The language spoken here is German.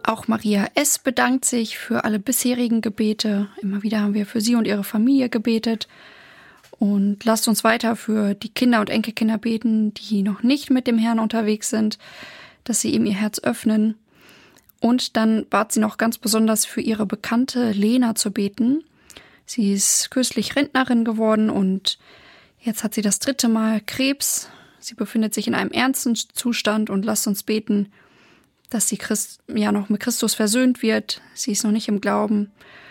Auch Maria S. bedankt sich für alle bisherigen Gebete. Immer wieder haben wir für sie und ihre Familie gebetet. Und lasst uns weiter für die Kinder und Enkelkinder beten, die noch nicht mit dem Herrn unterwegs sind, dass sie ihm ihr Herz öffnen. Und dann bat sie noch ganz besonders für ihre Bekannte Lena zu beten. Sie ist kürzlich Rentnerin geworden und jetzt hat sie das 3. Mal Krebs. Sie befindet sich in einem ernsten Zustand und lasst uns beten, dass sie noch mit Christus versöhnt wird. Sie ist noch nicht im Glauben